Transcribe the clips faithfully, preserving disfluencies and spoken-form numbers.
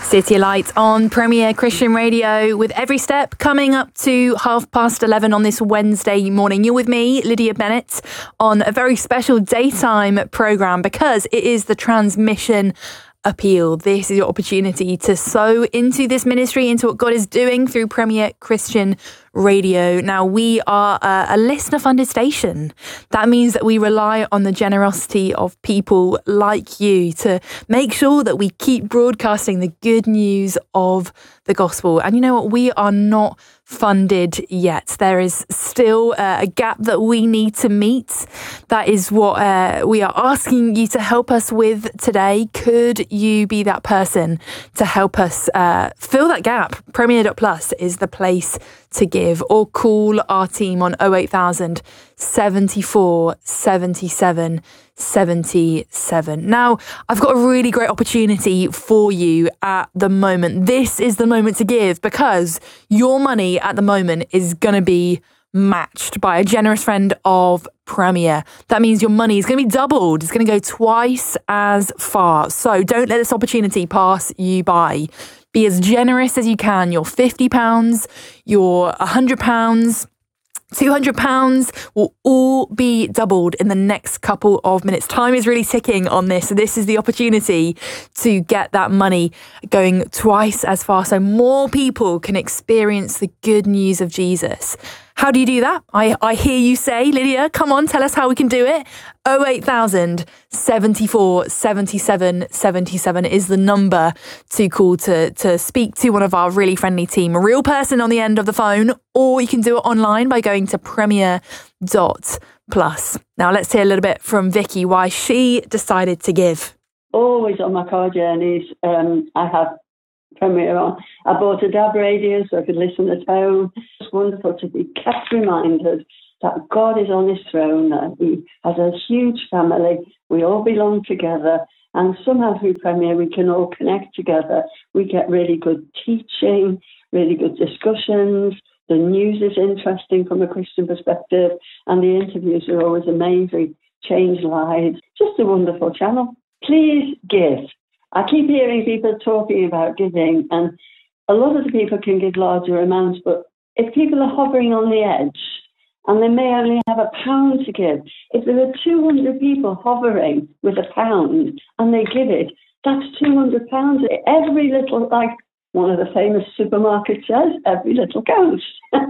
City Lights on Premier Christian Radio with Every Step coming up to half past eleven on this Wednesday morning. You're with me, Lydia Bennett, on a very special daytime programme because it is the Transmission Appeal. This is your opportunity to sow into this ministry, into what God is doing through Premier Christian Radio. Now, we are a, a listener-funded station. That means that we rely on the generosity of people like you to make sure that we keep broadcasting the good news of the gospel. And you know what? We are not funded yet. There is still uh, a gap that we need to meet. That is what uh, we are asking you to help us with today. Could you be that person to help us uh, fill that gap? Premier dot plus is the place to give, or call our team on oh eight thousand, seventy-four, seventy-seven, seventy-seven. Now, I've got a really great opportunity for you at the moment. This is the moment to give because your money at the moment is going to be matched by a generous friend of Premier. That means your money is going to be doubled. It's going to go twice as far. So don't let this opportunity pass you by. Be as generous as you can. Your fifty pounds, your one hundred pounds, two hundred pounds will all be doubled in the next couple of minutes. Time is really ticking on this. So this is the opportunity to get that money going twice as far so more people can experience the good news of Jesus. How do you do that? I, I hear you say, Lydia, come on, tell us how we can do it. oh eight thousand, seventy-four, seventy-seven, seventy-seven is the number to call to, to speak to one of our really friendly team, a real person on the end of the phone, or you can do it online by going to premier dot plus. Now let's hear a little bit from Vicky why she decided to give. Always on my car journeys, um, I have Premier on. I bought a D A B radio so I could listen at home. It's wonderful to be kept reminded that God is on his throne, that he has a huge family. We all belong together. And somehow through Premier, we can all connect together. We get really good teaching, really good discussions. The news is interesting from a Christian perspective. And the interviews are always amazing, change lives. Just a wonderful channel. Please give. I keep hearing people talking about giving, and a lot of the people can give larger amounts, but if people are hovering on the edge and they may only have a pound to give, if there are two hundred people hovering with a pound and they give it, that's two hundred pounds. Every little, like one of the famous supermarkets says, every little counts.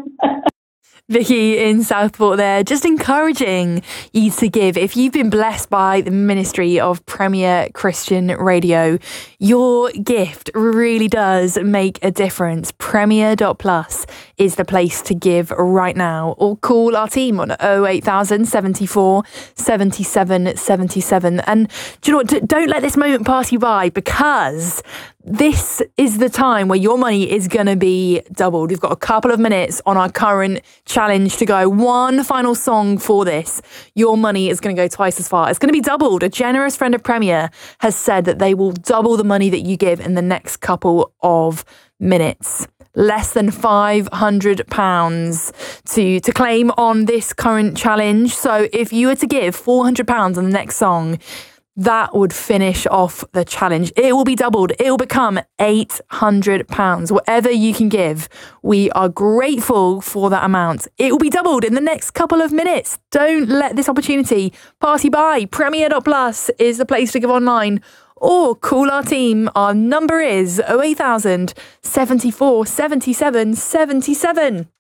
Vicky in Southport there, just encouraging you to give. If you've been blessed by the ministry of Premier Christian Radio, your gift really does make a difference. Premier dot plus is the place to give right now, or call our team on oh eight thousand, seventy-four, seventy-seven, seventy-seven. And do you know what? Don't let this moment pass you by, because this is the time where your money is going to be doubled. We've got a couple of minutes on our current challenge to go. One final song for this. Your money is going to go twice as far. It's going to be doubled. A generous friend of Premier has said that they will double the money that you give in the next couple of minutes. Less than five hundred pounds to, to claim on this current challenge. So if you were to give four hundred pounds on the next song, that would finish off the challenge. It will be doubled. It will become eight hundred pounds. Whatever you can give, we are grateful for that amount. It will be doubled in the next couple of minutes. Don't let this opportunity pass you by. Premier dot plus is the place to give online, or call our team. Our number is oh eight thousand, seventy-four, seventy-seven, seventy-seven.